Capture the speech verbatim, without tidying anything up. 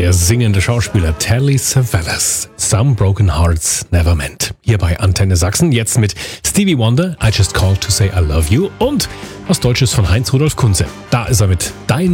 der singende Schauspieler Telly Savalas. Some Broken Hearts Never Meant. Hier bei Antenne Sachsen, jetzt mit Stevie Wonder, I Just Called to Say I Love You und was Deutsches von Heinz Rudolf Kunze. Da ist er mit Dein